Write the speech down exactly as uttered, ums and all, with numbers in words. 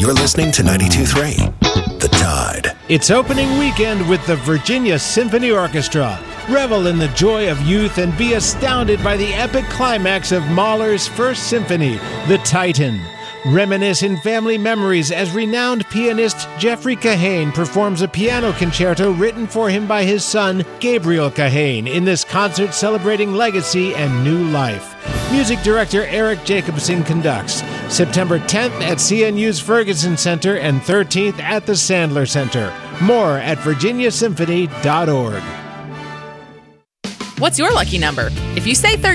You're listening to ninety-two point three The Tide. It's opening weekend with the Virginia Symphony Orchestra. Revel in the joy of youth and be astounded by the epic climax of Mahler's First Symphony, The Titan. Reminisce in family memories as renowned pianist Jeffrey Kahane performs a piano concerto written for him by his son, Gabriel Kahane, in this concert celebrating legacy and new life. Music director Eric Jacobson conducts. September tenth at C N U's Ferguson Center and thirteenth at the Sandler Center. More at virginia symphony dot org. What's your lucky number? If you say thirteen,